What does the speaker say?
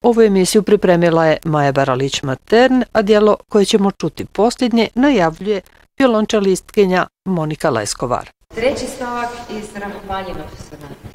Ovu emisiju pripremila je Maja Baralić-Matern, a djelo koje ćemo čuti posljednje najavljuje violončelistkinja Monika Leskovar. Treći stavak iz Rahmanjinog sonata.